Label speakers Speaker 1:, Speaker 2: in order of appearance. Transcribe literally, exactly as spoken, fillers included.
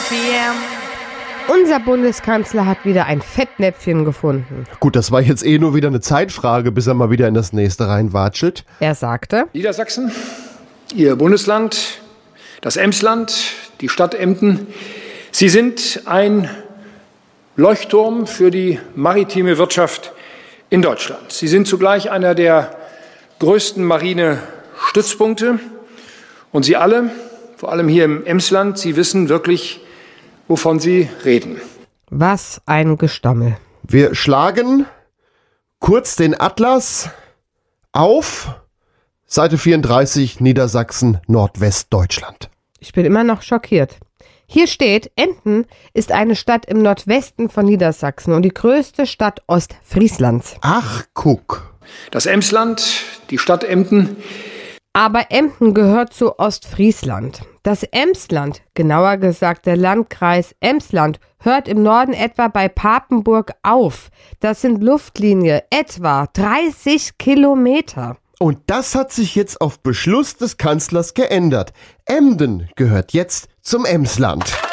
Speaker 1: P M.
Speaker 2: Unser Bundeskanzler hat wieder ein Fettnäpfchen gefunden.
Speaker 3: Gut, das war jetzt eh nur wieder eine Zeitfrage, bis er mal wieder in das nächste reinwatschelt.
Speaker 2: Er sagte:
Speaker 4: Niedersachsen, Ihr Bundesland, das Emsland, die Stadt Emden, Sie sind ein Leuchtturm für die maritime Wirtschaft in Deutschland. Sie sind zugleich einer der größten Marinestützpunkte. Und Sie alle, vor allem hier im Emsland, Sie wissen wirklich, wovon Sie reden.
Speaker 2: Was ein Gestammel.
Speaker 3: Wir schlagen kurz den Atlas auf. Seite vierunddreißig, Niedersachsen, Nordwestdeutschland.
Speaker 2: Ich bin immer noch schockiert. Hier steht, Emden ist eine Stadt im Nordwesten von Niedersachsen und die größte Stadt Ostfrieslands.
Speaker 3: Ach, guck.
Speaker 4: Das Emsland, die Stadt Emden.
Speaker 2: Aber Emden gehört zu Ostfriesland. Das Emsland, genauer gesagt der Landkreis Emsland, hört im Norden etwa bei Papenburg auf. Das sind Luftlinie etwa dreißig Kilometer.
Speaker 3: Und das hat sich jetzt auf Beschluss des Kanzlers geändert. Emden gehört jetzt zum Emsland.